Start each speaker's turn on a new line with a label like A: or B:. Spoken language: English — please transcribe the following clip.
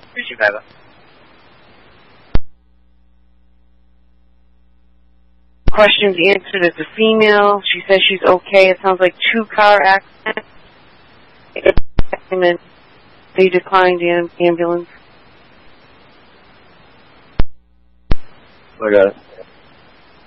A: Appreciate that.
B: Questions answered as a female. She says she's okay. It sounds like 2 car accidents. They declined the ambulance.
A: I got it.